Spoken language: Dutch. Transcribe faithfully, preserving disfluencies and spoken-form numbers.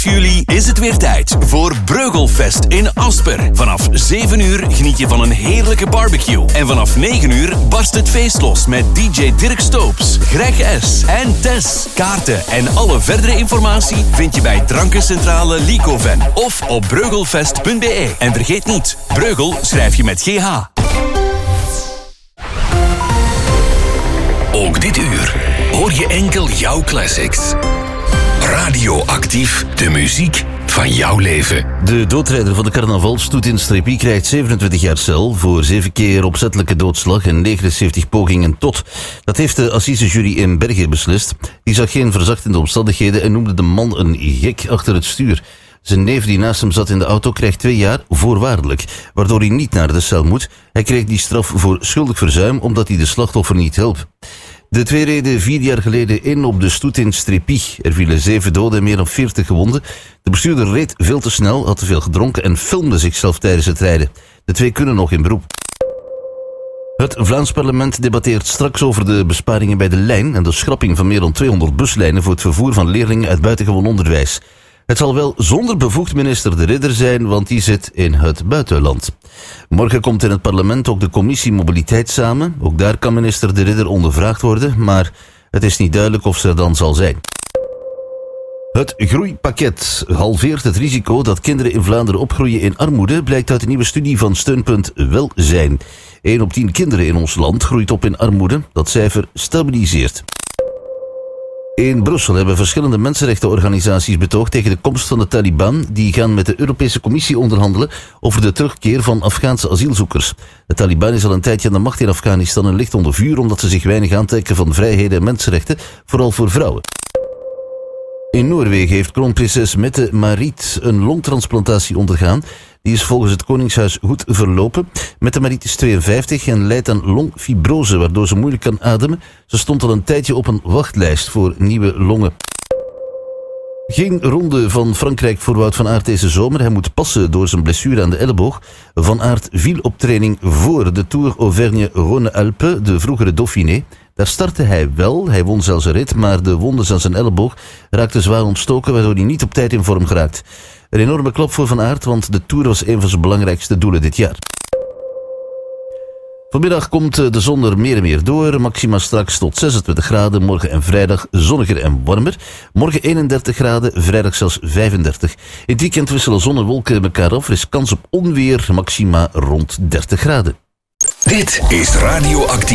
juli is het weer tijd voor Breugelfest in Asper. Vanaf zeven uur geniet je van een heerlijke barbecue. En vanaf negen uur barst het feest los met D J Dirk Stoops, Greg S. en Tess. Kaarten en alle verdere informatie vind je bij Drankencentrale Licoven of op breugelfest punt b e. En vergeet niet, Breugel schrijf je met G H. Ook dit uur hoor je enkel jouw classics. Radioactief, de muziek van jouw leven. De doodrijder van de carnavalsstoet in Streepie krijgt zevenentwintig jaar cel voor zeven keer opzettelijke doodslag en negenenzeventig pogingen tot. Dat heeft de assisejury in Bergen beslist. Die zag geen verzachtende omstandigheden en noemde de man een gek achter het stuur. Zijn neef die naast hem zat in de auto krijgt twee jaar voorwaardelijk, waardoor hij niet naar de cel moet. Hij kreeg die straf voor schuldig verzuim omdat hij de slachtoffer niet hielp. De twee reden vier jaar geleden in op de stoet in Streepie. Er vielen zeven doden en meer dan veertig gewonden. De bestuurder reed veel te snel, had te veel gedronken en filmde zichzelf tijdens het rijden. De twee kunnen nog in beroep. Het Vlaams parlement debatteert straks over de besparingen bij de lijn en de schrapping van meer dan tweehonderd buslijnen voor het vervoer van leerlingen uit buitengewoon onderwijs. Het zal wel zonder bevoegd minister De Ridder zijn, want die zit in het buitenland. Morgen komt in het parlement ook de commissie Mobiliteit samen. Ook daar kan minister De Ridder ondervraagd worden, maar het is niet duidelijk of ze er dan zal zijn. Het groeipakket halveert het risico dat kinderen in Vlaanderen opgroeien in armoede, blijkt uit een nieuwe studie van Steunpunt Welzijn. één op tien kinderen in ons land groeit op in armoede. Dat cijfer stabiliseert. In Brussel hebben verschillende mensenrechtenorganisaties betoogd tegen de komst van de Taliban. Die gaan met de Europese Commissie onderhandelen over de terugkeer van Afghaanse asielzoekers. De Taliban is al een tijdje aan de macht in Afghanistan en ligt onder vuur omdat ze zich weinig aantrekken van vrijheden en mensenrechten, vooral voor vrouwen. In Noorwegen heeft kroonprinses Mette Marit een longtransplantatie ondergaan. Die is volgens het Koningshuis goed verlopen. Mette Marit is tweeënvijftig en lijdt aan longfibrose, waardoor ze moeilijk kan ademen. Ze stond al een tijdje op een wachtlijst voor nieuwe longen. Geen ronde van Frankrijk voor Wout van Aert deze zomer. Hij moet passen door zijn blessure aan de elleboog. Van Aert viel op training voor de Tour Auvergne-Rhône-Alpes, de vroegere Dauphiné. Daar startte hij wel, hij won zelfs een rit, maar de wondes aan zijn elleboog raakten zwaar ontstoken, waardoor hij niet op tijd in vorm geraakt. Een enorme klap voor Van Aert, want de Tour was een van zijn belangrijkste doelen dit jaar. Vanmiddag komt de zon er meer en meer door. Maxima straks tot zesentwintig graden. Morgen en vrijdag zonniger en warmer. Morgen eenendertig graden, vrijdag zelfs vijfendertig. In het weekend wisselen zon en wolken elkaar af. Er is kans op onweer, maxima rond dertig graden. Dit is Radioactief.